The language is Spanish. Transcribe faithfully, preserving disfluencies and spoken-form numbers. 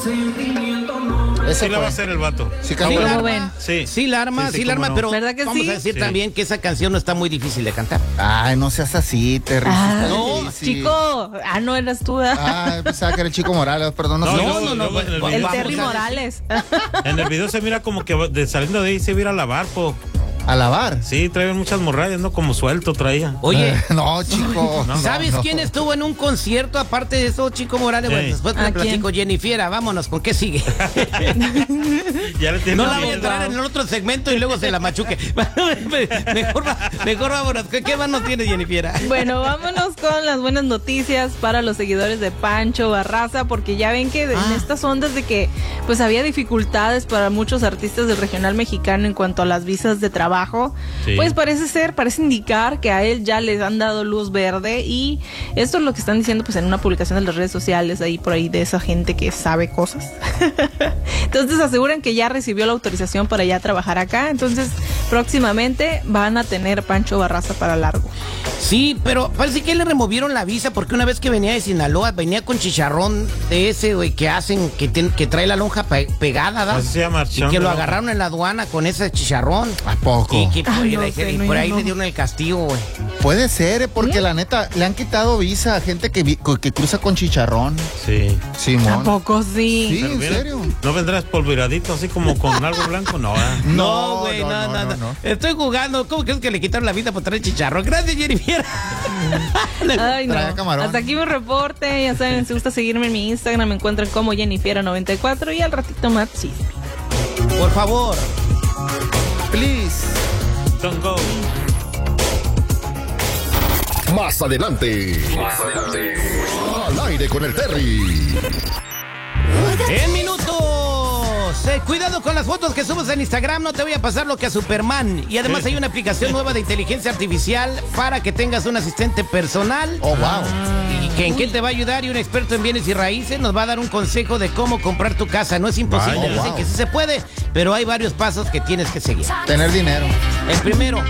Ese Sí la va a fue. hacer el vato. Sí, ¿Cómo canta. ven? Sí. Sí, la arma, Sí, sí, sí, la arma, cómo no. pero ¿Verdad que vamos sí? a decir Sí. también que esa canción no está muy difícil de cantar. Ay, no seas así, Terry. sí Ah, está no, difícil. Chico, ah, no eras tú. ¿eh? Ah, pensaba que era el Chico Morales, perdón. No, No, sé. no, no, no, luego en el va- El video- vamos Terry a decir- Morales. En el video se mira como que va- de saliendo de ahí se va a ir a lavar, po. A lavar. Sí, trae muchas morrayas, ¿no? Como suelto traía. Oye, No, chico. no, ¿sabes no. quién estuvo en un concierto aparte de eso, Chico Morales? Sí. Bueno, después te ¿A la platico, Jennifiera. Vámonos, ¿con qué sigue? Ya le tiene No la voy a miedo. entrar en el otro segmento y luego se la machuque. mejor, va- mejor vámonos. ¿Qué, qué más nos tiene, Jennifiera? Bueno, vámonos con las buenas noticias para los seguidores de Pancho Barraza, porque ya ven que en Ah. estas ondas de que pues había dificultades para muchos artistas del regional mexicano en cuanto a las visas de trabajo, Sí. pues parece ser, parece indicar que a él ya les han dado luz verde, y esto es lo que están diciendo pues en una publicación de las redes sociales ahí por ahí de esa gente que sabe cosas. Entonces aseguran que ya recibió la autorización para ya trabajar acá, entonces próximamente van a tener Pancho Barraza para largo. Sí, pero parece que le removieron la visa porque una vez que venía de Sinaloa venía con chicharrón de ese, güey, que hacen, que, ten- que trae la lonja pe- pegada, ¿da? Así se llama, Y chicharrón que de lo lonja. agarraron en la aduana con ese chicharrón. ¿A poco? Y, que, Ay, y no le- sé, y no, por yo ahí no. le dieron el castigo, güey. Puede ser, eh, porque la neta, le han quitado visa a gente que, vi- que cruza con chicharrón. Sí. Simón. ¿Tampoco sí? Sí, Pero ¿en mira, serio? ¿No vendrás polvoradito así como con algo blanco? No, ¿eh? No, güey, no no no, Estoy jugando. ¿Cómo crees que le quitaron la vida por traer chicharrón? Gracias, Jennifer. Ay, no. Trae camarón. Hasta aquí mi reporte. Ya saben, si gusta seguirme en mi Instagram, me encuentran como Jennifer noventa y cuatro y al ratito más sí. Por favor. Please. Don't go. Más adelante. Más adelante. Al aire con el Terry. En minutos. Eh, cuidado con las fotos que subes en Instagram. No te voy a pasar lo que a Superman. Y además hay una aplicación nueva de inteligencia artificial para que tengas un asistente personal. Oh, wow. Y que en qué te va a ayudar, y un experto en bienes y raíces nos va a dar un consejo de cómo comprar tu casa. No es imposible, Vaya. dicen Wow. que sí se puede, pero hay varios pasos que tienes que seguir. Tener dinero. El primero,